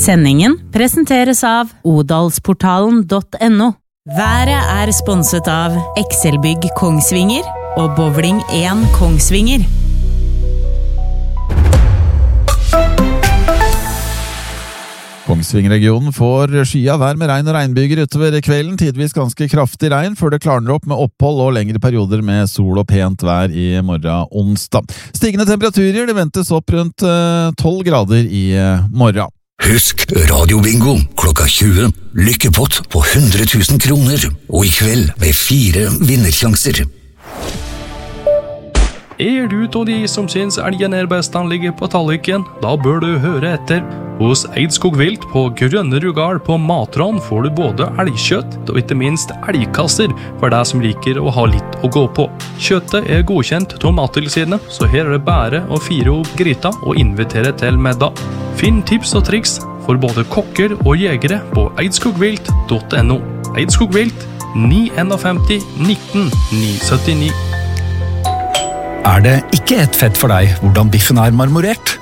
Sendingen presenteres av odalsportalen.no. Været sponset av Excelbygg Kongsvinger og Bowling 1 Kongsvinger. Kongsvinger-regionen får skya vær med regn og regnbyger utover kvelden, tidvis ganske kraftig regn, før det klarner opp med opphold og lengre perioder med sol og pent vær i morgen onsdag. Stigende temperaturer, det ventes opp rundt 12 grader i morgen. Husk radiobingo klokka 20. Lykkepott på 100 000 kroner, og i kveld med 4 vinnersjanser. Du av de som synes elgen best han ligger på talliken? Da bør du høre etter. Hos Eidskog Vilt på Grønne Rugal på Matron får du både elgkjøtt og ikke minst elgkasser for deg som liker å ha litt å gå på. Kjøttet godkjent av Mattilsynet, så her det bare å fire opp gryta og invitere til middag. Finn tips og triks for både kokker og jegere på eidskogvilt.no. Eidskog Vilt 951 19 979. Det ikke et fett for deg hvordan biffen marmorert?